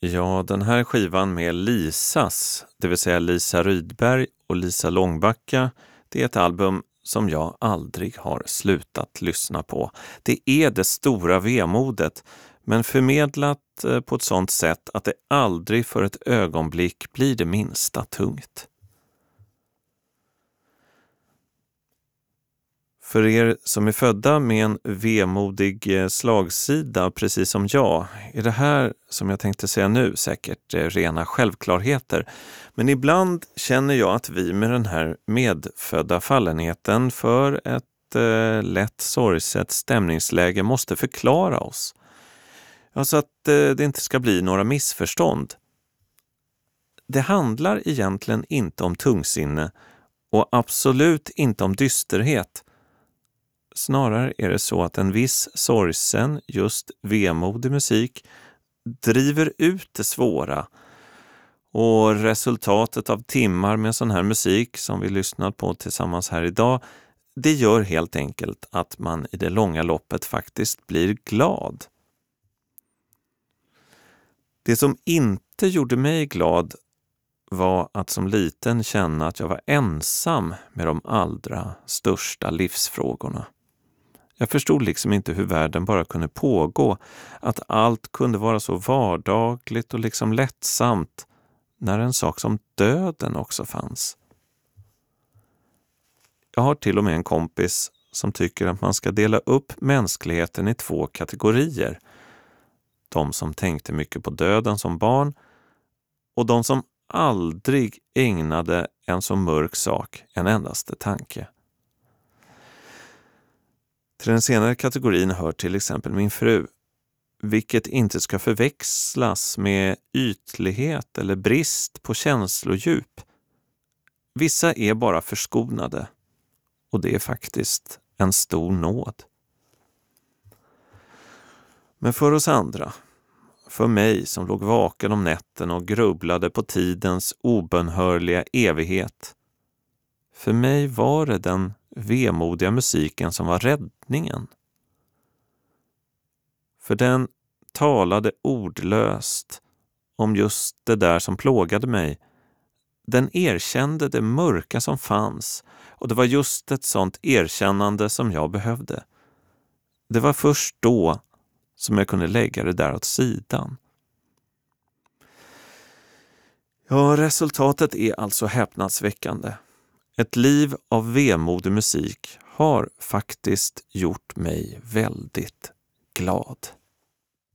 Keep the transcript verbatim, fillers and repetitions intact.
Ja, den här skivan med Lisas, det vill säga Lisa Rydberg och Lisa Långbacka, det är ett album som jag aldrig har slutat lyssna på. Det är det stora vemodet, men förmedlat på ett sådant sätt att det aldrig för ett ögonblick blir det minsta tungt. För er som är födda med en vemodig slagsida, precis som jag, är det här som jag tänkte säga nu säkert rena självklarheter. Men ibland känner jag att vi med den här medfödda fallenheten för ett eh, lätt sorgset stämningsläge måste förklara oss. Ja, så att eh, det inte ska bli några missförstånd. Det handlar egentligen inte om tungsinne och absolut inte om dysterhet. Snarare är det så att en viss sorgsen, just vemodig musik, driver ut det svåra. Och resultatet av timmar med sån här musik som vi lyssnat på tillsammans här idag, det gör helt enkelt att man i det långa loppet faktiskt blir glad. Det som inte gjorde mig glad var att som liten känna att jag var ensam med de allra största livsfrågorna. Jag förstod liksom inte hur världen bara kunde pågå, att allt kunde vara så vardagligt och liksom lättsamt när en sak som döden också fanns. Jag har till och med en kompis som tycker att man ska dela upp mänskligheten i två kategorier. De som tänkte mycket på döden som barn och de som aldrig ägnade en så mörk sak en endaste tanke. Till den senare kategorin hör till exempel min fru, vilket inte ska förväxlas med ytlighet eller brist på känslodjup. Vissa är bara förskonade och det är faktiskt en stor nåd. Men för oss andra, för mig som låg vaken om nätten och grubblade på tidens obönhörliga evighet, för mig var det den vemodiga musiken som var räddningen. För den talade ordlöst om just det där som plågade mig. Den erkände det mörka som fanns och det var just ett sånt erkännande som jag behövde. Det var först då som jag kunde lägga det där åt sidan. Ja, resultatet är alltså häpnadsväckande. Ett liv av vemodig musik har faktiskt gjort mig väldigt glad.